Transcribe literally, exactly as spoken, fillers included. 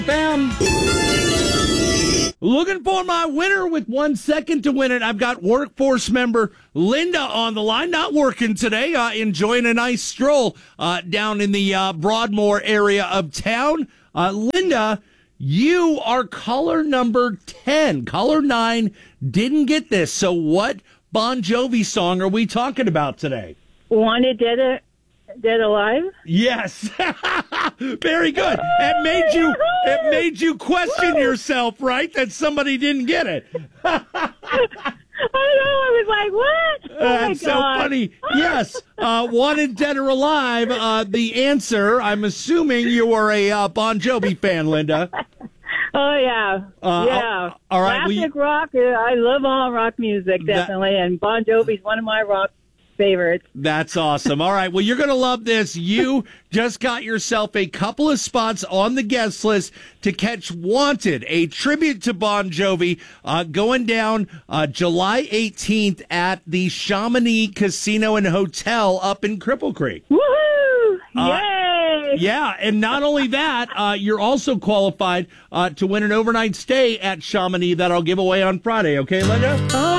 Bam. Looking for my winner with one second to win it. I've got workforce member Linda on the line. Not working today. Uh, enjoying a nice stroll uh, down in the uh, Broadmoor area of town. Uh, Linda, you are caller number ten. Caller nine didn't get this. So what Bon Jovi song are we talking about today? Wanted Dead, a, dead Alive? Yes. Very good. It made you it made you question yourself, right? That somebody didn't get it. I know. I was like, what? Oh, That's my so God. funny. Yes. Uh, Wanted Dead or Alive. Uh, the answer, I'm assuming you are a uh, Bon Jovi fan, Linda. Oh, yeah. Uh, yeah. all right, Classic we- rock. uh, I love all rock music, That- definitely. and Bon Jovi's one of my rock favorites. That's awesome. All right. Well, you're going to love this. You just got yourself a couple of spots on the guest list to catch Wanted, a tribute to Bon Jovi, uh, going down uh, July eighteenth at the Chamonix Casino and Hotel up in Cripple Creek. Woohoo! Uh, Yay! Yeah, and not only that, uh, you're also qualified uh, to win an overnight stay at Chamonix that I'll give away on Friday. Okay, Linda? Oh,